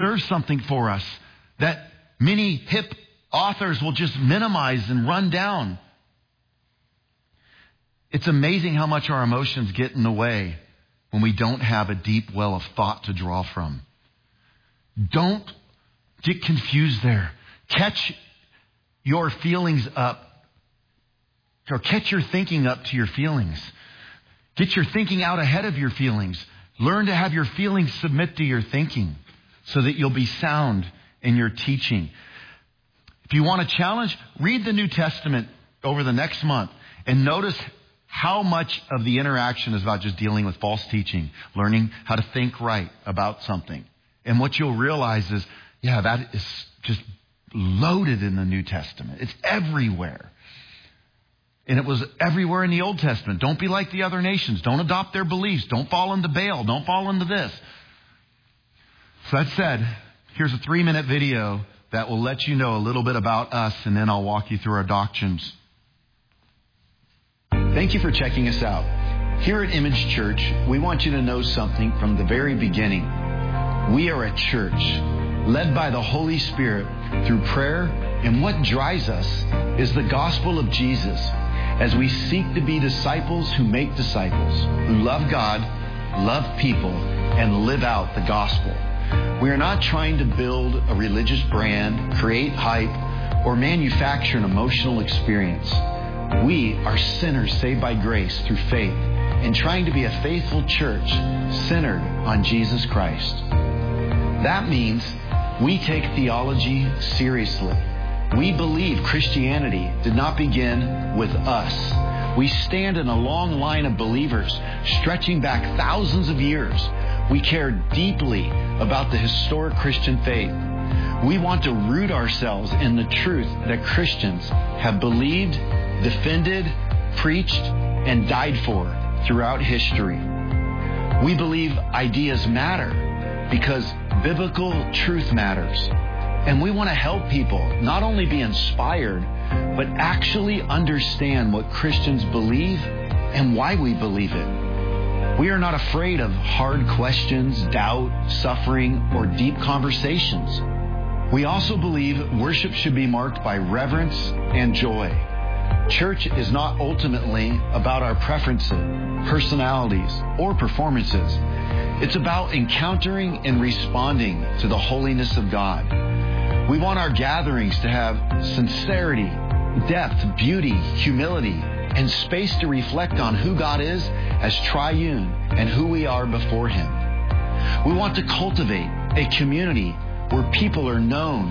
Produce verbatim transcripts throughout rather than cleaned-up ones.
preserve something for us that many hip authors will just minimize and run down. It's amazing how much our emotions get in the way when we don't have a deep well of thought to draw from. Don't get confused there. Catch your feelings up, or catch your thinking up to your feelings. Get your thinking out ahead of your feelings. Learn to have your feelings submit to your thinking so that you'll be sound in your teaching. If you want a challenge, read the New Testament over the next month and notice how much of the interaction is about just dealing with false teaching, learning how to think right about something. And what you'll realize is, yeah, that is just loaded in the New Testament. It's everywhere. And it was everywhere in the Old Testament. Don't be like the other nations. Don't adopt their beliefs. Don't fall into Baal. Don't fall into this. So that said, here's a three-minute video that will let you know a little bit about us, and then I'll walk you through our doctrines. Thank you for checking us out. Here at Image Church, we want you to know something from the very beginning. We are a church led by the Holy Spirit through prayer, and what drives us is the gospel of Jesus as we seek to be disciples who make disciples, who love God, love people, and live out the gospel. We are not trying to build a religious brand, create hype, or manufacture an emotional experience. We are sinners saved by grace through faith and trying to be a faithful church centered on Jesus Christ. That means we take theology seriously. We believe Christianity did not begin with us. We stand in a long line of believers stretching back thousands of years. We care deeply about the historic Christian faith. We want to root ourselves in the truth that Christians have believed, defended, preached, and died for throughout history. We believe ideas matter because biblical truth matters. And we want to help people not only be inspired, but actually understand what Christians believe and why we believe it. We are not afraid of hard questions, doubt, suffering, or deep conversations. We also believe worship should be marked by reverence and joy. Church is not ultimately about our preferences, personalities, or performances. It's about encountering and responding to the holiness of God. We want our gatherings to have sincerity, depth, beauty, humility, and space to reflect on who God is as triune and who we are before Him. We want to cultivate a community where people are known,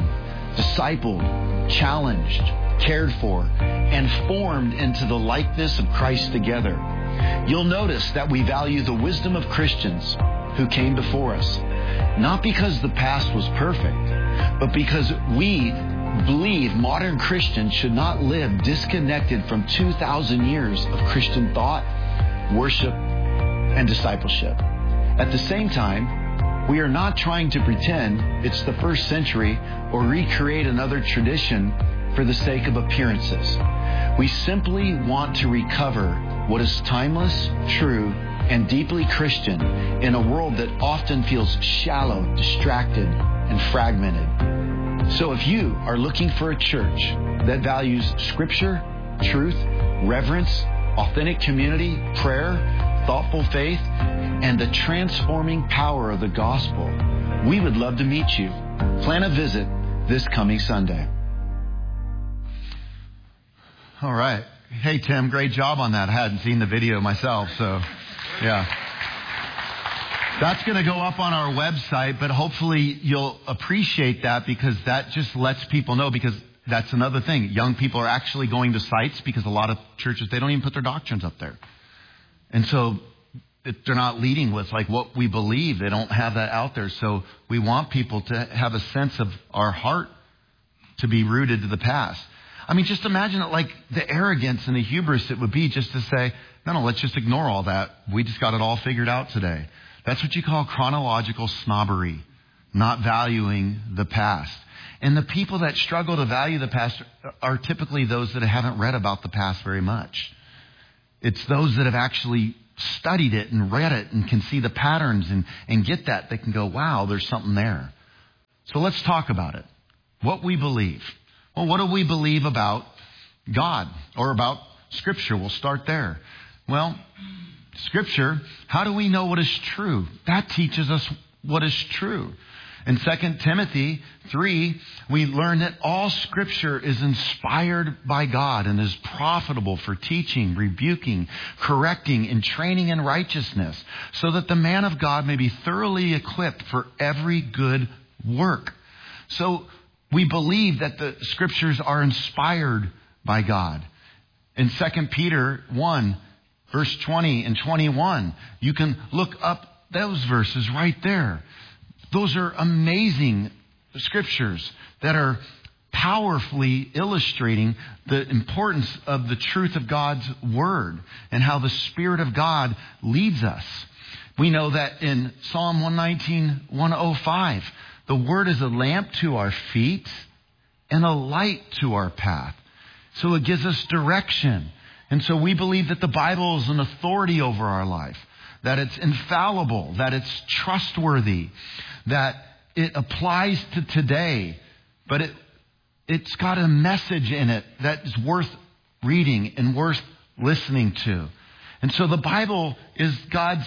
discipled, challenged, cared for, and formed into the likeness of Christ together. You'll notice that we value the wisdom of Christians who came before us, not because the past was perfect, but because we believe modern Christians should not live disconnected from two thousand years of Christian thought, worship, and discipleship. At the same time, we are not trying to pretend it's the first century or recreate another tradition for the sake of appearances. We simply want to recover what is timeless, true, and deeply Christian in a world that often feels shallow, distracted, and fragmented. So if you are looking for a church that values Scripture, truth, reverence, authentic community, prayer, thoughtful faith, and the transforming power of the gospel, we would love to meet you. Plan a visit this coming Sunday. All right. Hey, Tim, great job on that. I hadn't seen the video myself, so yeah. That's going to go up on our website, but hopefully you'll appreciate that because that just lets people know, because that's another thing. Young people are actually going to sites because a lot of churches, they don't even put their doctrines up there. And so they're not leading with like what we believe. They don't have that out there. So we want people to have a sense of our heart to be rooted to the past. I mean, just imagine it, like the arrogance and the hubris it would be just to say, no, no, let's just ignore all that. We just got it all figured out today. That's what you call chronological snobbery, not valuing the past. And the people that struggle to value the past are typically those that haven't read about the past very much. It's those that have actually studied it and read it and can see the patterns and, and get that. They can go, wow, there's something there. So let's talk about it. What we believe. Well, what do we believe about God or about Scripture? We'll start there. Well, Scripture, how do we know what is true? That teaches us what is true. In Second Timothy three, we learn that all Scripture is inspired by God and is profitable for teaching, rebuking, correcting, and training in righteousness, so that the man of God may be thoroughly equipped for every good work. So we believe that the Scriptures are inspired by God. In Second Peter one, verse twenty and twenty-one, you can look up those verses right there. Those are amazing scriptures that are powerfully illustrating the importance of the truth of God's Word and how the Spirit of God leads us. We know that in Psalm one nineteen, one oh five, the Word is a lamp to our feet and a light to our path. So it gives us direction. And so we believe that the Bible is an authority over our life, that it's infallible, that it's trustworthy, that it applies to today, but it, it's got a message in it that is worth reading and worth listening to. And so the Bible is God's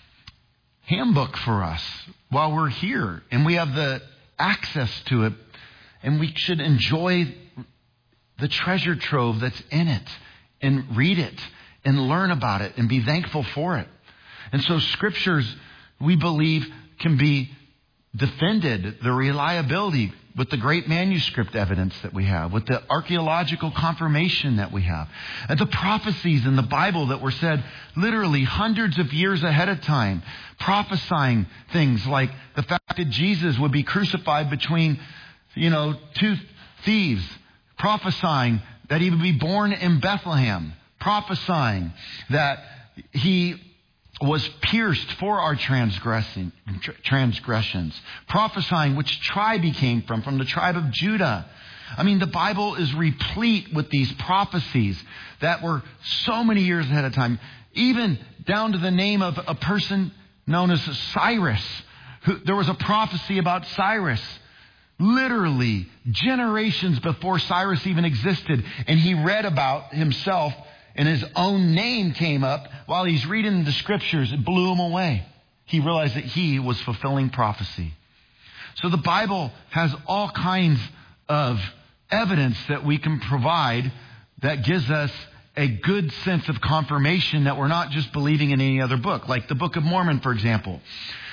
handbook for us while we're here, and we have the access to it, and we should enjoy the treasure trove that's in it and read it and learn about it and be thankful for it. And so scriptures, we believe, can be defended, the reliability with the great manuscript evidence that we have, with the archaeological confirmation that we have, and the prophecies in the Bible that were said literally hundreds of years ahead of time, prophesying things like the fact that Jesus would be crucified between, you know, two thieves, prophesying that he would be born in Bethlehem, prophesying that he was pierced for our transgressing, transgressions, prophesying which tribe he came from, from the tribe of Judah. I mean, the Bible is replete with these prophecies that were so many years ahead of time, even down to the name of a person known as Cyrus. Who, there was a prophecy about Cyrus, literally generations before Cyrus even existed, and he read about himself, and his own name came up while he's reading the scriptures. It blew him away. He realized that he was fulfilling prophecy. So the Bible has all kinds of evidence that we can provide that gives us a good sense of confirmation that we're not just believing in any other book. Like the Book of Mormon, for example.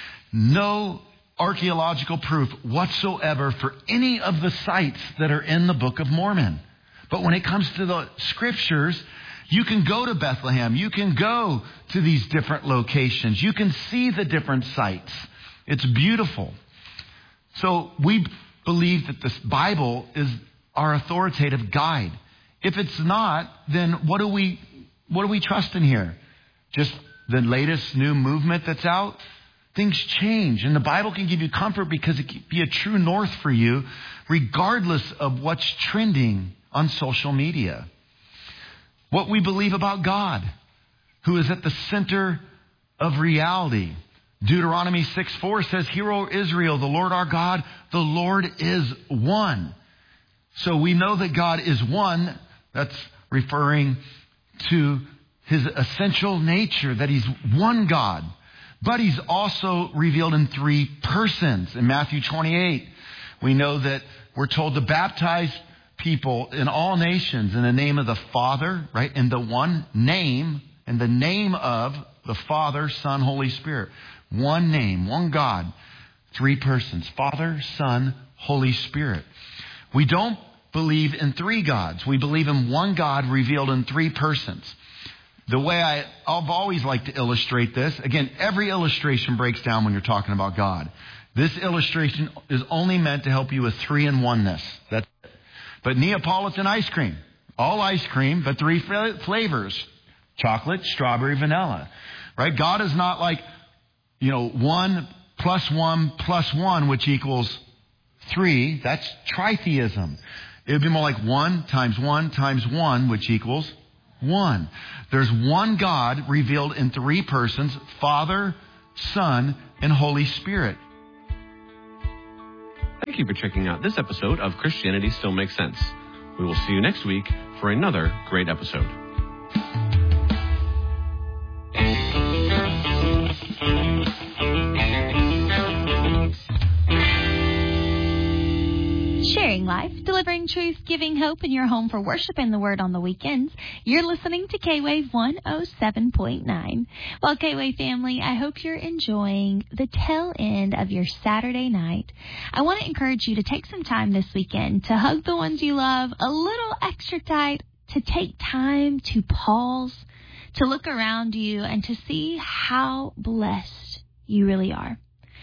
No archaeological proof whatsoever for any of the sites that are in the Book of Mormon. But when it comes to the scriptures, you can go to Bethlehem. You can go to these different locations. You can see the different sites. It's beautiful. So we believe that this Bible is our authoritative guide. If it's not, then what do we what do we trust in here? Just the latest new movement that's out? Things change, and the Bible can give you comfort because it can be a true north for you, regardless of what's trending on social media. What we believe about God, who is at the center of reality. Deuteronomy six four says, "Hear, O Israel, the Lord our God, the Lord is one." So we know that God is one. That's referring to his essential nature, that he's one God. But he's also revealed in three persons. In Matthew twenty-eight, we know that we're told to baptize people in all nations in the name of the Father, right? In the one name, in the name of the Father, Son, Holy Spirit. One name, one God, three persons. Father, Son, Holy Spirit. We don't believe in three gods. We believe in one God revealed in three persons. The way I, I've always liked to illustrate this, again, every illustration breaks down when you're talking about God. This illustration is only meant to help you with three in oneness. That's it. But Neapolitan ice cream, all ice cream, but three flavors: chocolate, strawberry, vanilla. Right? God is not like, you know, one plus one plus one, which equals three. That's tritheism. It would be more like one times one times one, which equals one. There's one God revealed in three persons: Father, Son, and Holy Spirit. Thank you for checking out this episode of Christianity Still Makes Sense. We will see you next week for another great episode. Sharing life, delivering truth, giving hope in your home for worship and the word on the weekends. You're listening to K-Wave one oh seven point nine. Well, K-Wave family, I hope you're enjoying the tail end of your Saturday night. I want to encourage you to take some time this weekend to hug the ones you love a little extra tight, to take time to pause, to look around you, and to see how blessed you really are.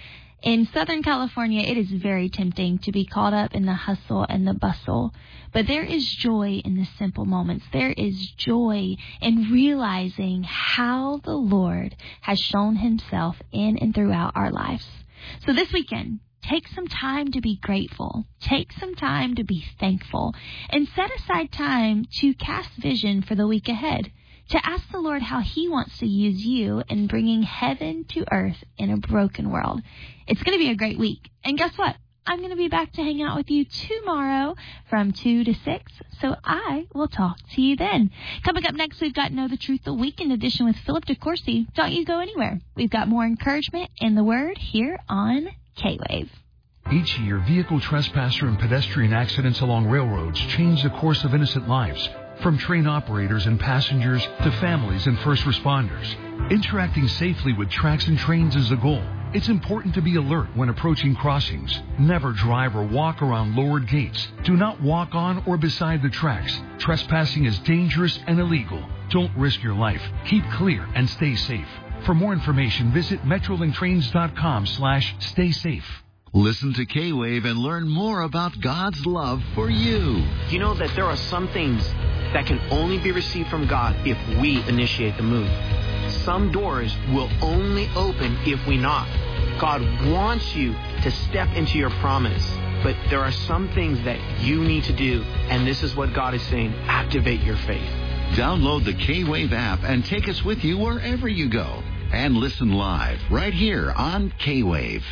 In Southern California, it is very tempting to be caught up in the hustle and the bustle, but there is joy in the simple moments. There is joy in realizing how the Lord has shown himself in and throughout our lives. So this weekend, take some time to be grateful. Take some time to be thankful, and set aside time to cast vision for the week ahead, to ask the Lord how he wants to use you in bringing heaven to earth in a broken world. It's going to be a great week. And guess what? I'm going to be back to hang out with you tomorrow from two to six. So I will talk to you then. Coming up next, we've got Know the Truth, the weekend edition with Philip DeCourcy. Don't you go anywhere. We've got more encouragement in the Word here on K-Wave. Each year, vehicle trespasser and pedestrian accidents along railroads change the course of innocent lives. From train operators and passengers to families and first responders. Interacting safely with tracks and trains is the goal. It's important to be alert when approaching crossings. Never drive or walk around lowered gates. Do not walk on or beside the tracks. Trespassing is dangerous and illegal. Don't risk your life. Keep clear and stay safe. For more information, visit metrolinktrains.com slash stay safe. Listen to K-Wave and learn more about God's love for you. You know that there are some things that can only be received from God if we initiate the move. Some doors will only open if we knock. God wants you to step into your promise, but there are some things that you need to do, and this is what God is saying: activate your faith. Download the K-Wave app and take us with you wherever you go. And listen live right here on K-Wave.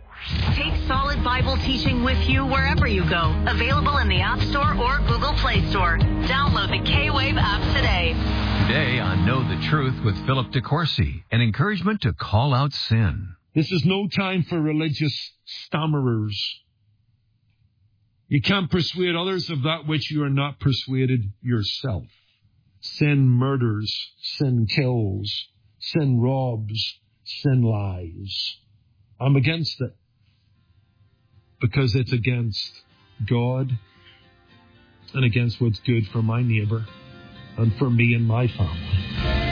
Take solid Bible teaching with you wherever you go. Available in the App Store or Google Play Store. Download the K-Wave app today. Today on Know the Truth with Philip DeCourcy, an encouragement to call out sin. This is no time for religious stammerers. You can't persuade others of that which you are not persuaded yourself. Sin murders, sin kills, sin robs, sin lies. I'm against it. Because it's against God and against what's good for my neighbor and for me and my family.